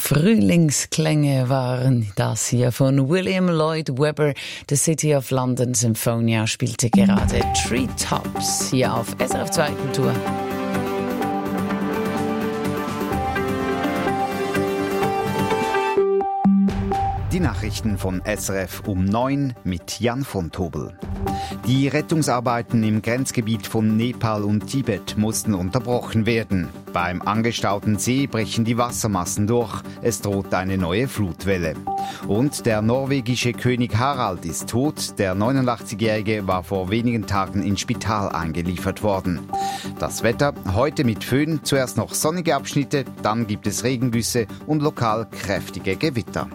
Frühlingsklänge waren das hier von William Lloyd Webber. The City of London Symphonia spielte gerade Treetops hier auf SRF 2 Kultur. Die Nachrichten von SRF um 9 mit Jan von Tobel. Die Rettungsarbeiten im Grenzgebiet von Nepal und Tibet mussten unterbrochen werden. Beim angestauten See brechen die Wassermassen durch. Es droht eine neue Flutwelle. Und der norwegische König Harald ist tot. Der 89-Jährige war vor wenigen Tagen ins Spital eingeliefert worden. Das Wetter heute mit Föhn. Zuerst noch sonnige Abschnitte, dann gibt es Regengüsse und lokal kräftige Gewitter.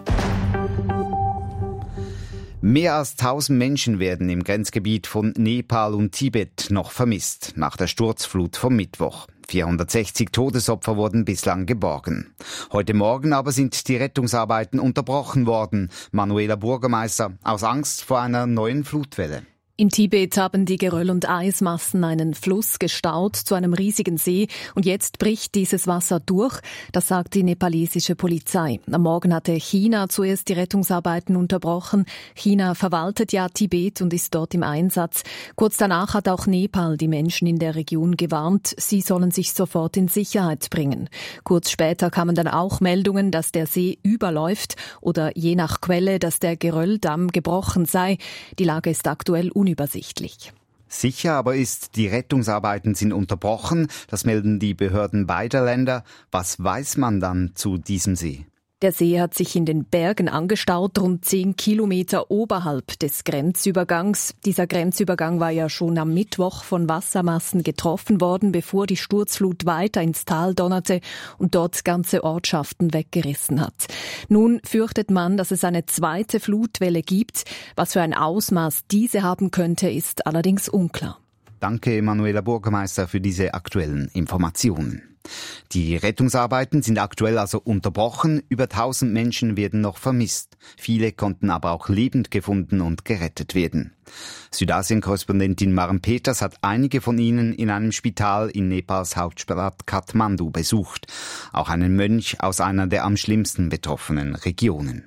Mehr als 1000 Menschen werden im Grenzgebiet von Nepal und Tibet noch vermisst, nach der Sturzflut vom Mittwoch. 460 Todesopfer wurden bislang geborgen. Heute Morgen aber sind die Rettungsarbeiten unterbrochen worden. Manuela Bürgermeister, aus Angst vor einer neuen Flutwelle. In Tibet haben die Geröll- und Eismassen einen Fluss gestaut zu einem riesigen See und jetzt bricht dieses Wasser durch, das sagt die nepalesische Polizei. Am Morgen hatte China zuerst die Rettungsarbeiten unterbrochen. China verwaltet ja Tibet und ist dort im Einsatz. Kurz danach hat auch Nepal die Menschen in der Region gewarnt, sie sollen sich sofort in Sicherheit bringen. Kurz später kamen dann auch Meldungen, dass der See überläuft oder je nach Quelle, dass der Gerölldamm gebrochen sei. Die Lage ist aktuell unübersichtlich. Sicher aber ist, die Rettungsarbeiten sind unterbrochen. Das melden die Behörden beider Länder. Was weiß man dann zu diesem See? Der See hat sich in den Bergen angestaut, rund 10 Kilometer oberhalb des Grenzübergangs. Dieser Grenzübergang war ja schon am Mittwoch von Wassermassen getroffen worden, bevor die Sturzflut weiter ins Tal donnerte und dort ganze Ortschaften weggerissen hat. Nun fürchtet man, dass es eine zweite Flutwelle gibt. Was für ein Ausmaß diese haben könnte, ist allerdings unklar. Danke, Emanuela Bürgermeister, für diese aktuellen Informationen. Die Rettungsarbeiten sind aktuell also unterbrochen. Über 1000 Menschen werden noch vermisst. Viele konnten aber auch lebend gefunden und gerettet werden. Südasien-Korrespondentin Maren Peters hat einige von ihnen in einem Spital in Nepals Hauptstadt Kathmandu besucht. Auch einen Mönch aus einer der am schlimmsten betroffenen Regionen.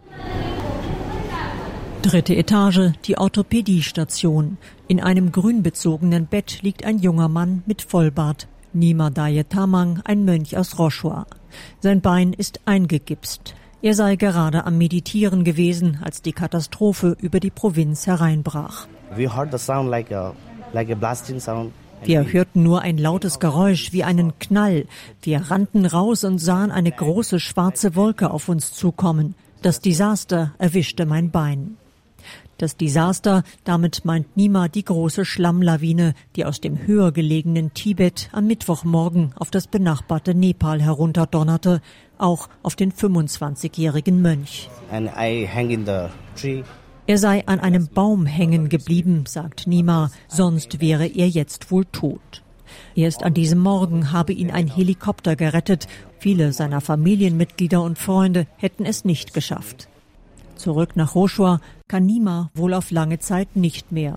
3. Etage, die Orthopädiestation. In einem grünbezogenen Bett liegt ein junger Mann mit Vollbart. Nima Daye Tamang, ein Mönch aus Roshua. Sein Bein ist eingegipst. Er sei gerade am Meditieren gewesen, als die Katastrophe über die Provinz hereinbrach. Wir hörten nur ein lautes Geräusch wie einen Knall. Wir rannten raus und sahen eine große schwarze Wolke auf uns zukommen. Das Desaster erwischte mein Bein. Das Desaster, damit meint Nima die große Schlammlawine, die aus dem höher gelegenen Tibet am Mittwochmorgen auf das benachbarte Nepal herunterdonnerte, auch auf den 25-jährigen Mönch. Er sei an einem Baum hängen geblieben, sagt Nima, sonst wäre er jetzt wohl tot. Erst an diesem Morgen habe ihn ein Helikopter gerettet. Viele seiner Familienmitglieder und Freunde hätten es nicht geschafft. Zurück nach Roshua kann Nima wohl auf lange Zeit nicht mehr.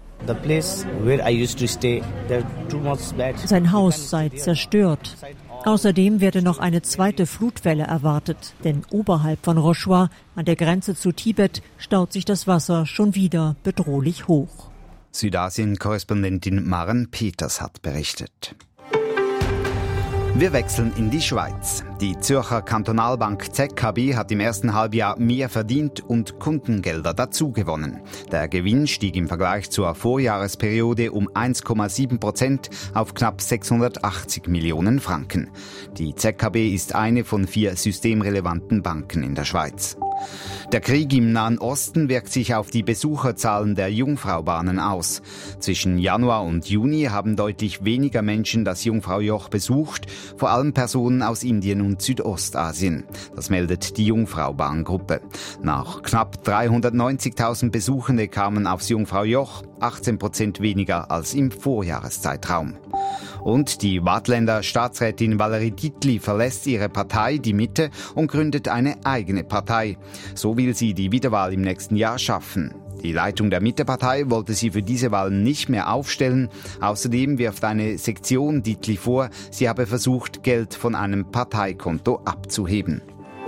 Sein Haus sei zerstört. Außerdem werde noch eine zweite Flutwelle erwartet, denn oberhalb von Roshua, an der Grenze zu Tibet, staut sich das Wasser schon wieder bedrohlich hoch. Südasien-Korrespondentin Maren Peters hat berichtet. Wir wechseln in die Schweiz. Die Zürcher Kantonalbank ZKB hat im ersten Halbjahr mehr verdient und Kundengelder dazugewonnen. Der Gewinn stieg im Vergleich zur Vorjahresperiode um 1,7% auf knapp 680 Millionen Franken. Die ZKB ist eine von 4 systemrelevanten Banken in der Schweiz. Der Krieg im Nahen Osten wirkt sich auf die Besucherzahlen der Jungfraubahnen aus. Zwischen Januar und Juni haben deutlich weniger Menschen das Jungfraujoch besucht, vor allem Personen aus Indien und Südostasien. Das meldet die Jungfraubahngruppe. Nach knapp 390.000 Besuchende kamen aufs Jungfraujoch, 18% weniger als im Vorjahreszeitraum. Und die Waadtländer Staatsrätin Valerie Dietli verlässt ihre Partei, die Mitte, und gründet eine eigene Partei. So will sie die Wiederwahl im nächsten Jahr schaffen. Die Leitung der Mittepartei wollte sie für diese Wahlen nicht mehr aufstellen. Außerdem wirft eine Sektion Dietli vor, sie habe versucht, Geld von einem Parteikonto abzuheben.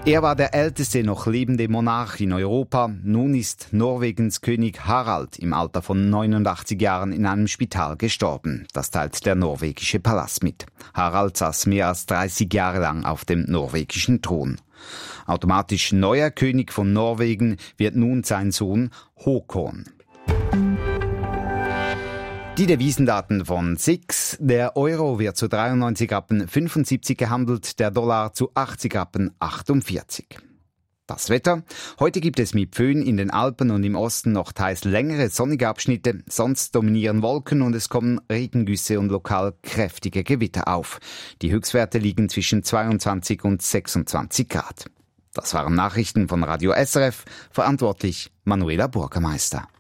Er war der älteste noch lebende Monarch in Europa. Nun ist Norwegens König Harald im Alter von 89 Jahren in einem Spital gestorben. Das teilt der norwegische Palast mit. Harald saß mehr als 30 Jahre lang auf dem norwegischen Thron. Automatisch neuer König von Norwegen wird nun sein Sohn Håkon. Die Devisendaten von SIX. Der Euro wird zu 93,75 gehandelt, der Dollar zu 80,48. Das Wetter. Heute gibt es mit Föhn in den Alpen und im Osten noch teils längere sonnige Abschnitte. Sonst dominieren Wolken und es kommen Regengüsse und lokal kräftige Gewitter auf. Die Höchstwerte liegen zwischen 22 und 26 Grad. Das waren Nachrichten von Radio SRF. Verantwortlich Manuela Bürgermeister.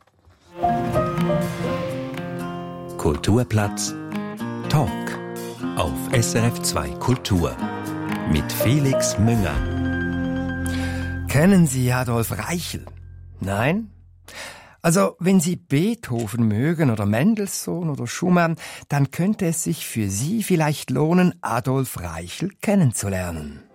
Kulturplatz Talk auf SRF 2 Kultur mit Felix Münger. Kennen Sie Adolf Reichel? Nein? Also, wenn Sie Beethoven mögen oder Mendelssohn oder Schumann, dann könnte es sich für Sie vielleicht lohnen, Adolf Reichel kennenzulernen.